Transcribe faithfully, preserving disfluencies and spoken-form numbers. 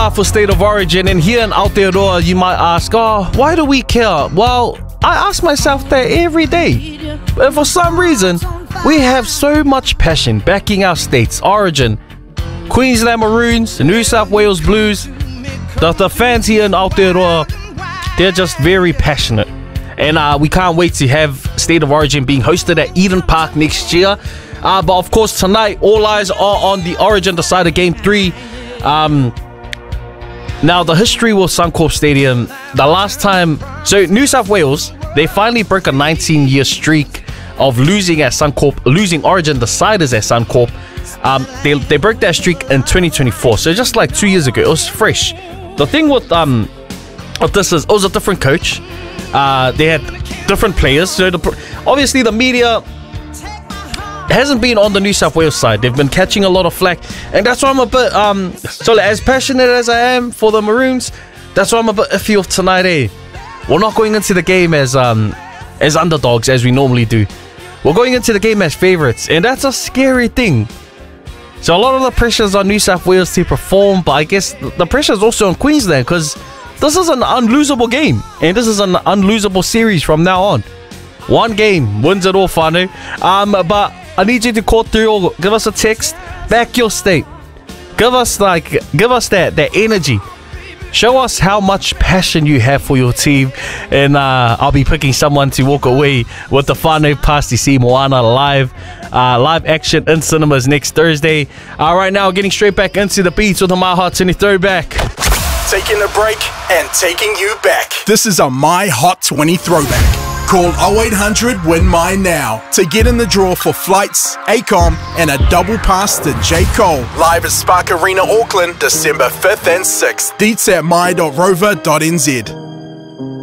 start for State of Origin, and here in Aotearoa you might ask, oh, why do we care? Well, I ask myself that every day. But for some reason, we have so much passion backing our states. Origin, Queensland Maroons, the New South Wales Blues, the, the fans here in Aotearoa, they're just very passionate. And uh, we can't wait to have State of Origin being hosted at Eden Park next year. Uh, but of course, tonight, all eyes are on the Origin decider game three. Um, now, the history with Suncorp Stadium, the last time... So, New South Wales, they finally broke a nineteen-year streak of losing at Suncorp, losing Origin deciders at Suncorp. Um, they, they broke that streak in twenty twenty-four, so just like two years ago. It was fresh. The thing with, um, with this is, it was a different coach. Uh, they had different players. So, the, obviously, the media hasn't been on the New South Wales side. They've been catching a lot of flack, and that's why I'm a bit um so as passionate as I am for the Maroons, that's why I'm a bit iffy of tonight. Eh, we're not going into the game as um as underdogs as we normally do. We're going into the game as favourites, and that's a scary thing. So a lot of the pressure's on New South Wales to perform, but I guess the pressure's also on Queensland, because this is an unlosable game, and this is an unlosable series from now on. One game wins it all, whānau. Um, but I need you to call through or give us a text. Back your state. Give us like, give us that that energy. Show us how much passion you have for your team, and uh, I'll be picking someone to walk away with the whānau pass to see Moana live, uh, live action in cinemas next Thursday. Uh, right now, getting straight back into the beats with a My Hot twenty throwback. Taking a break and taking you back. This is a My Hot twenty throwback. Call oh eight hundred win mine now to get in the draw for flights, ACOM, and a double pass to J. Cole. Live at Spark Arena, Auckland, December fifth and sixth. Deets at my dot rover dot n z.